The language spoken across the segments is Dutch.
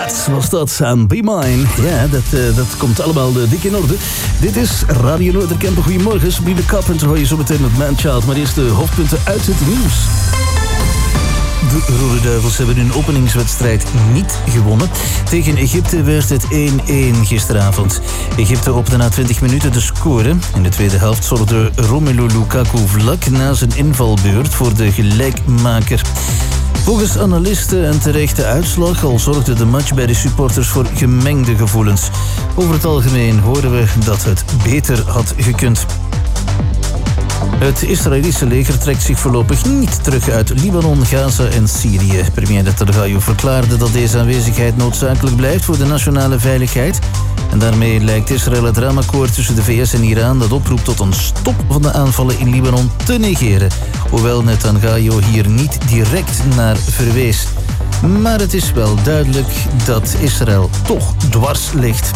Cats was dat aan Be Mine. Ja, dat komt allemaal dik in orde. Dit is Radio Noorderkempen. Goedemorgen. Sabrina Carpenter hoor je zo meteen met Manchild. Maar eerst de hoofdpunten uit het nieuws. De Rode Duivels hebben hun openingswedstrijd niet gewonnen. Tegen Egypte werd het 1-1 gisteravond. Egypte opende na 20 minuten de score. In de tweede helft zorgde Romelu Lukaku vlak na zijn invalbeurt voor de gelijkmaker. Volgens analisten een terechte uitslag, al zorgde de match bij de supporters voor gemengde gevoelens. Over het algemeen horen we dat het beter had gekund. Het Israëlische leger trekt zich voorlopig niet terug uit Libanon, Gaza en Syrië. Premier Netanyahu verklaarde dat deze aanwezigheid noodzakelijk blijft voor de nationale veiligheid. En daarmee lijkt Israël het raamakkoord tussen de VS en Iran dat oproept tot een stop van de aanvallen in Libanon te negeren. Hoewel Netanyahu hier niet direct naar verwees. Maar het is wel duidelijk dat Israël toch dwars ligt.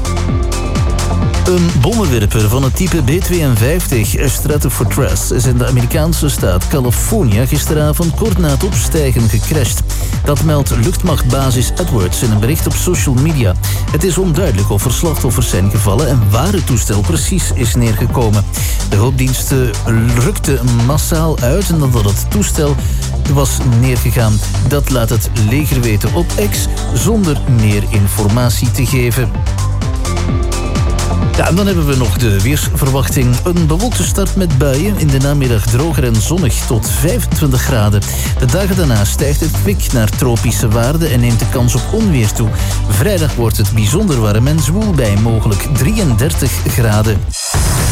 Een bommenwerper van het type B-52 Stratofortress is in de Amerikaanse staat Californië gisteravond kort na het opstijgen gecrashed. Dat meldt luchtmachtbasis Edwards in een bericht op social media. Het is onduidelijk of er slachtoffers zijn gevallen en waar het toestel precies is neergekomen. De hulpdiensten rukten massaal uit en nadat het toestel was neergegaan. Dat laat het leger weten op X zonder meer informatie te geven. Ja, en dan hebben we nog de weersverwachting. Een bewolkte start met buien. In de namiddag droger en zonnig tot 25 graden. De dagen daarna stijgt het kwik naar tropische waarden en neemt de kans op onweer toe. Vrijdag wordt het bijzonder warm en zwoel bij mogelijk 33 graden.